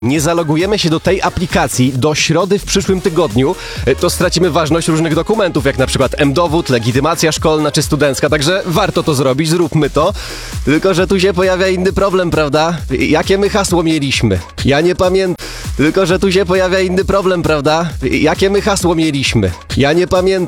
nie zalogujemy się do tej aplikacji do środy w przyszłym tygodniu, to stracimy ważność różnych dokumentów, jak na przykład M-dowód, legitymacja szkolna czy studencka, także warto to zrobić, zróbmy to. Tylko że tu się pojawia inny problem, prawda? Jakie my hasło mieliśmy? Ja nie pamiętam. Tylko że tu się pojawia inny problem, prawda? Jakie my hasło mieliśmy? Ja nie pamiętam.